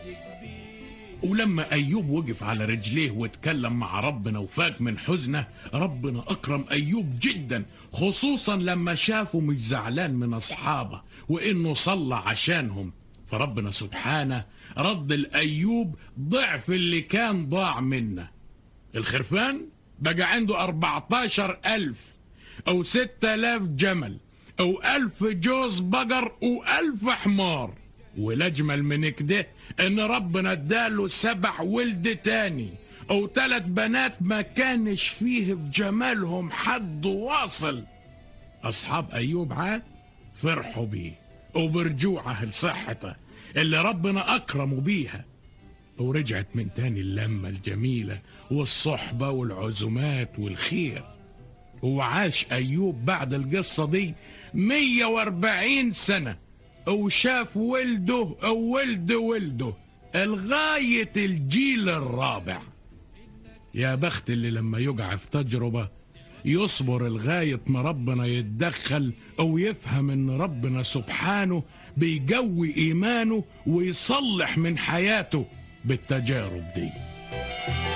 ولما أيوب وقف على رجليه واتكلم مع ربنا وفاق من حزنه، ربنا أكرم أيوب جدا، خصوصا لما شافه مش زعلان من أصحابه وإنه صلى عشانهم. فربنا سبحانه رد لأيوب ضعف اللي كان ضاع منه. الخرفان بقى عنده 14,000 أو 6,000 جمل أو 1000 جوز بقر و1000 حمار. والأجمل من كده إن ربنا اداله 7 ولد تاني أو 3 بنات ما كانش فيه في جمالهم حد واصل. أصحاب أيوب عاد فرحوا بيه وبرجوعه لصحته اللي ربنا أكرمه بيها، ورجعت من تاني اللمة الجميلة والصحبة والعزومات والخير. وعاش أيوب بعد القصة دي 140 سنة، وشاف ولده أو ولد ولده لغاية الجيل الرابع. يا بخت اللي لما يقع في تجربة يصبر لغاية ما ربنا يتدخل أو يفهم إن ربنا سبحانه بيقوي إيمانه ويصلح من حياته بالتجارب دي.